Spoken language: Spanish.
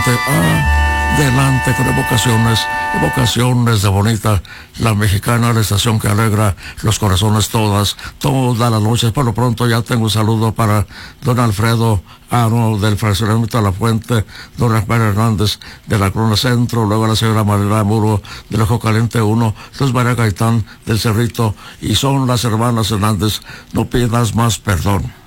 Adelante con evocaciones de bonita, la mexicana, la estación que alegra los corazones todas las noches. Por lo pronto ya tengo un saludo para don Alfredo Ano del Fraccionamiento de la Fuente, don Rafael Hernández de la Corona Centro, luego la señora María Muro del Ojo Caliente 1, Luz María Gaitán del Cerrito, y son las hermanas Hernández, no pidas más perdón.